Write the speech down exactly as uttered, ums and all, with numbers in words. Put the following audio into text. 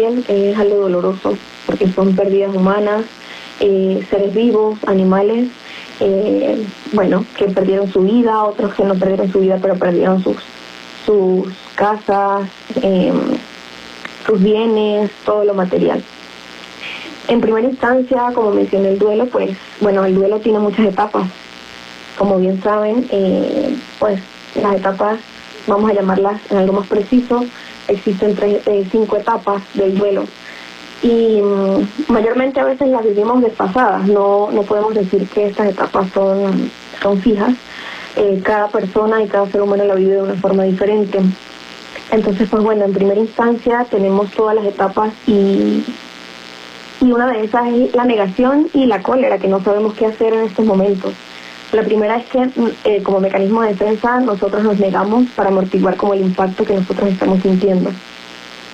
es algo doloroso porque son pérdidas humanas, eh, seres vivos, animales, eh, bueno, que perdieron su vida, otros que no perdieron su vida pero perdieron sus, sus casas, eh, sus bienes, todo lo material. En primera instancia, como mencioné el duelo, pues bueno, el duelo tiene muchas etapas. Como bien saben, eh, pues las etapas, vamos a llamarlas en algo más preciso, existen tres, eh, cinco etapas del duelo. Y um, mayormente a veces las vivimos desfasadas, no, no podemos decir que estas etapas son, son fijas. Eh, cada persona y cada ser humano la vive de una forma diferente. Entonces, pues bueno, en primera instancia tenemos todas las etapas y, y una de esas es la negación y la cólera, que no sabemos qué hacer en estos momentos. La primera es que eh, como mecanismo de defensa nosotros nos negamos para amortiguar como el impacto que nosotros estamos sintiendo.